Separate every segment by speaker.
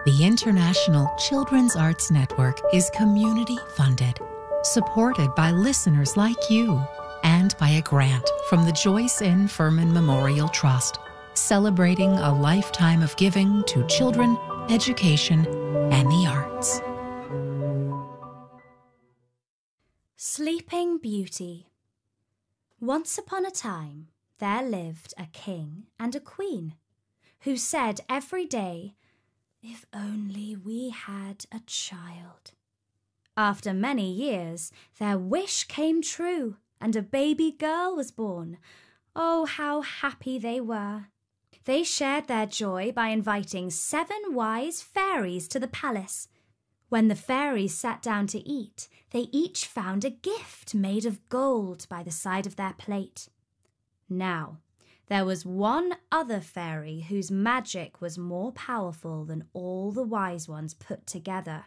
Speaker 1: The International Children's Arts Network is community-funded, supported by listeners like you, and by a grant from the Joyce N. Furman Memorial Trust, celebrating a lifetime of giving to children, education, and the arts.
Speaker 2: Sleeping Beauty. Once upon a time, there lived a king and a queen who said every day, "If only we had a child." After many years, their wish came true and a baby girl was born. Oh, how happy they were. They shared their joy by inviting 7 wise fairies to the palace. When the fairies sat down to eat, they each found a gift made of gold by the side of their plate. Now, there was one other fairy whose magic was more powerful than all the wise ones put together.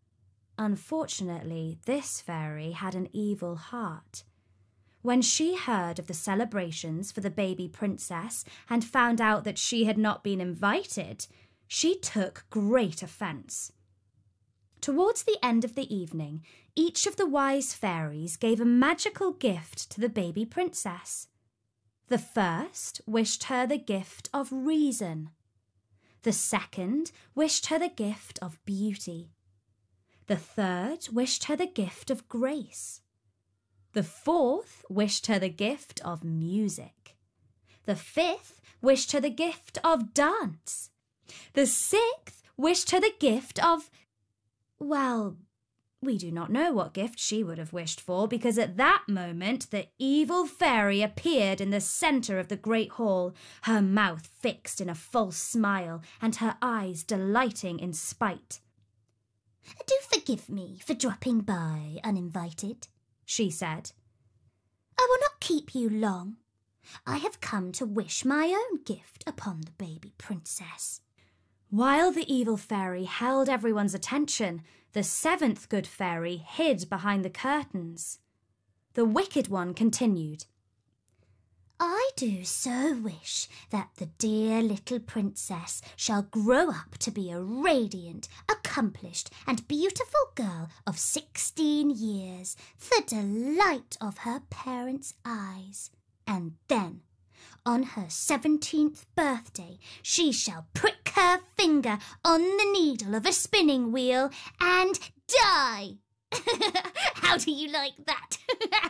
Speaker 2: Unfortunately, this fairy had an evil heart. When she heard of the celebrations for the baby princess and found out that she had not been invited, she took great offence. Towards the end of the evening, each of the wise fairies gave a magical gift to the baby princess. The first wished her the gift of reason. The second wished her the gift of beauty. The third wished her the gift of grace. The fourth wished her the gift of music. The fifth wished her the gift of dance. The sixth wished her the gift of... well, we do not know what gift she would have wished for, because at that moment the evil fairy appeared in the centre of the great hall, her mouth fixed in a false smile and her eyes delighting in spite.
Speaker 3: "Do forgive me for dropping by uninvited," she said. "I will not keep you long. I have come to wish my own gift upon the baby princess."
Speaker 2: While the evil fairy held everyone's attention, the 7th good fairy hid behind the curtains. The wicked one continued.
Speaker 3: "I do so wish that the dear little princess shall grow up to be a radiant, accomplished and beautiful girl of 16 years, the delight of her parents' eyes. And then, on her 17th birthday, she shall prick her finger on the needle of a spinning wheel and die." How do you like that?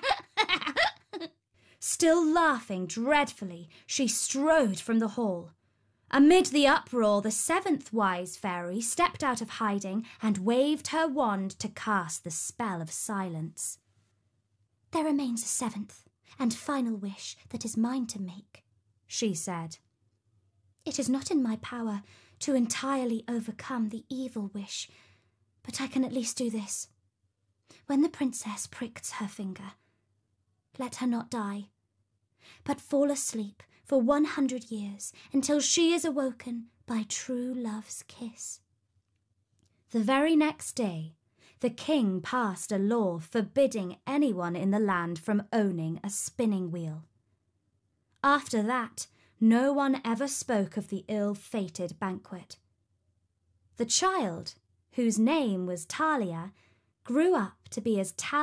Speaker 2: Still laughing dreadfully, she strode from the hall. Amid the uproar, the 7th wise fairy stepped out of hiding and waved her wand to cast the spell of silence.
Speaker 3: "There remains a 7th and final wish that is mine to make," she said. "It is not in my power to entirely overcome the evil wish, but I can at least do this. When the princess pricks her finger, let her not die, but fall asleep for 100 years until she is awoken by true love's kiss."
Speaker 2: The very next day, the king passed a law forbidding anyone in the land from owning a spinning wheel. After that, no one ever spoke of the ill-fated banquet. The child, whose name was Talia, grew up to be as talented